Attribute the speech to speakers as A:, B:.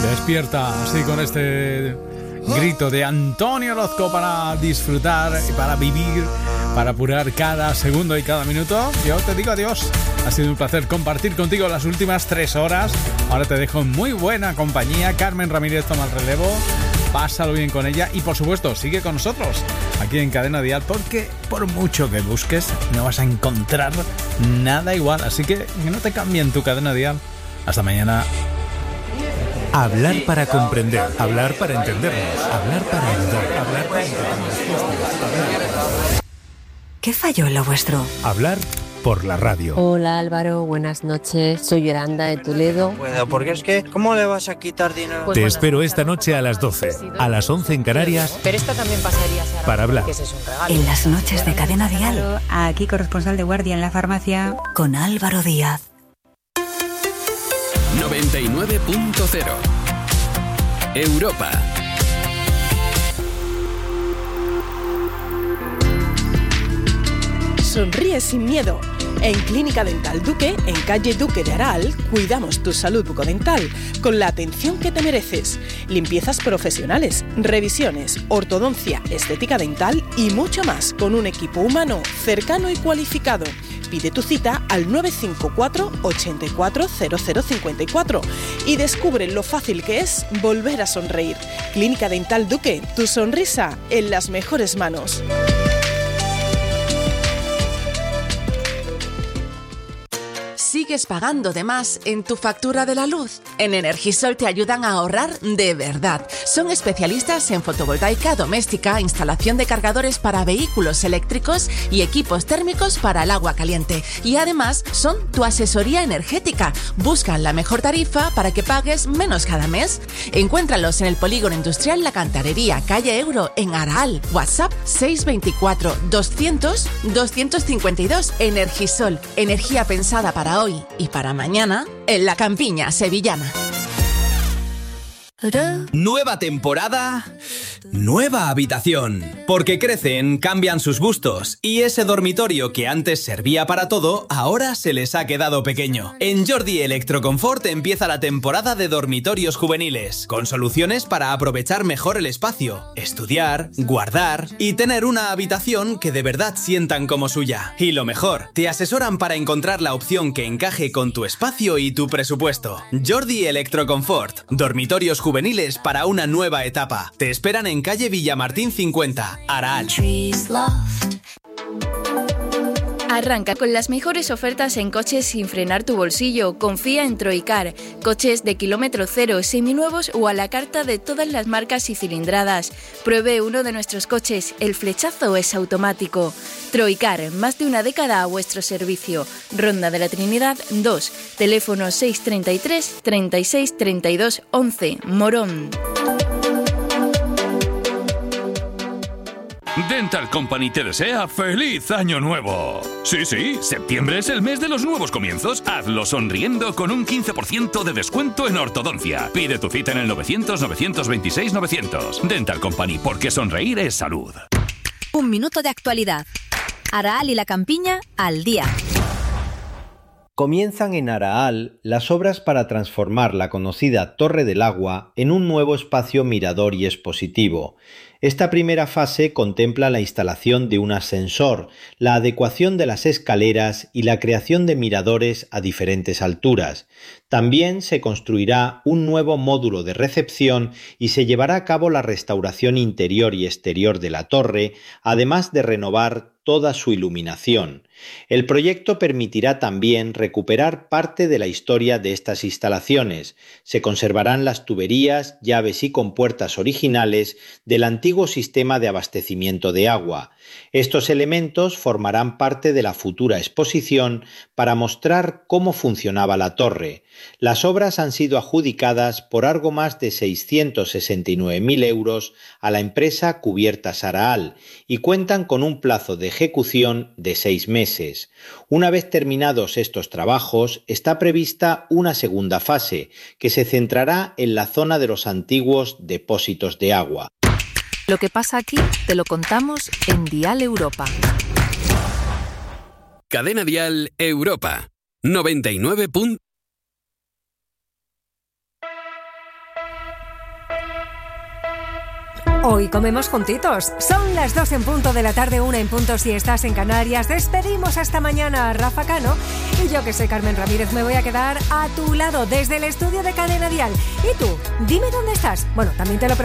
A: Despierta así con este grito de Antonio Orozco para disfrutar y para vivir, para apurar cada segundo y cada minuto. Yo te digo adiós. Ha sido un placer compartir contigo las últimas 3 horas. Ahora te dejo en muy buena compañía. Carmen Ramírez toma el relevo. Pásalo bien con ella y, por supuesto, sigue con nosotros aquí en Cadena Dial, porque por mucho que busques no vas a encontrar nada igual. Así que no te cambien tu Cadena Dial. Hasta mañana.
B: Hablar para comprender, hablar para entendernos, hablar para ayudar, hablar para entendernos.
C: ¿Qué falló en lo vuestro?
B: Hablar por la radio.
D: Hola Álvaro, buenas noches. Soy Yolanda de Toledo.
E: Bueno, porque es que, ¿cómo le vas a quitar dinero?
B: Te espero esta noche a las 12, a las 11 en Canarias.
D: Pero esta también pasaría, Sara,
B: para hablar.
D: Que ese es un regalo.
C: En las noches de Cadena Dial.
F: Aquí corresponsal de guardia en la farmacia.
C: Con Álvaro Díaz.
G: 99.0 Europa.
H: Sonríe sin miedo. En Clínica Dental Duque, en calle Duque de Aral, cuidamos tu salud bucodental con la atención que te mereces. Limpiezas profesionales, revisiones, ortodoncia, estética dental y mucho más con un equipo humano, cercano y cualificado. Pide tu cita al 954 84 0054 y descubre lo fácil que es volver a sonreír. Clínica Dental Duque, tu sonrisa en las mejores manos.
I: ¿Sigues pagando de más en tu factura de la luz? En Energisol te ayudan a ahorrar de verdad. Son especialistas en fotovoltaica doméstica, instalación de cargadores para vehículos eléctricos y equipos térmicos para el agua caliente. Y además son tu asesoría energética. Buscan la mejor tarifa para que pagues menos cada mes. Encuéntralos en el Polígono Industrial La Cantarería, calle Euro, en Aral. WhatsApp 624 200 252. Energisol, energía pensada para hoy y para mañana en la campiña sevillana.
J: Nueva temporada, nueva habitación. Porque crecen, cambian sus gustos y ese dormitorio que antes servía para todo, ahora se les ha quedado pequeño. En Jordi Electroconfort empieza la temporada de dormitorios juveniles, con soluciones para aprovechar mejor el espacio, estudiar, guardar y tener una habitación que de verdad sientan como suya. Y lo mejor, te asesoran para encontrar la opción que encaje con tu espacio y tu presupuesto. Jordi Electroconfort, dormitorios juveniles para una nueva etapa. Te esperan en calle Villamartín 50, Aral.
K: Arranca con las mejores ofertas en coches sin frenar tu bolsillo. Confía en Troicar. Coches de kilómetro cero, seminuevos o a la carta de todas las marcas y cilindradas. Pruebe uno de nuestros coches. El flechazo es automático. Troicar, más de una década a vuestro servicio. Ronda de la Trinidad 2. Teléfono 633 36 32 11. Morón.
L: Dental Company te desea ¡Feliz Año Nuevo! Sí, septiembre es el mes de los nuevos comienzos. Hazlo sonriendo con un 15% de descuento en ortodoncia. Pide tu cita en el 900-926-900. Dental Company, porque sonreír es salud.
M: Un minuto de actualidad. Aral y la campiña al día.
N: Comienzan en Araal las obras para transformar la conocida Torre del Agua en un nuevo espacio mirador y expositivo. Esta primera fase contempla la instalación de un ascensor, la adecuación de las escaleras y la creación de miradores a diferentes alturas. También se construirá un nuevo módulo de recepción y se llevará a cabo la restauración interior y exterior de la torre, además de renovar toda su iluminación. El proyecto permitirá también recuperar parte de la historia de estas instalaciones. Se conservarán las tuberías, llaves y compuertas originales del antiguo sistema de abastecimiento de agua. Estos elementos formarán parte de la futura exposición para mostrar cómo funcionaba la torre. Las obras han sido adjudicadas por algo más de 669.000 euros a la empresa Cubiertas Araal y cuentan con un plazo de ejecución de 6 meses. Una vez terminados estos trabajos, está prevista una segunda fase, que se centrará en la zona de los antiguos depósitos de agua.
M: Lo que pasa aquí te lo contamos en Dial Europa.
G: Cadena Dial Europa 99.
O: Hoy comemos juntitos. Son las 2 en punto de la tarde, 1 en punto si estás en Canarias. Despedimos hasta mañana a Rafa Cano. Y yo, que soy Carmen Ramírez, me voy a quedar a tu lado desde el estudio de Cadena Dial. ¿Y tú? Dime dónde estás. Bueno, también te lo pregunto.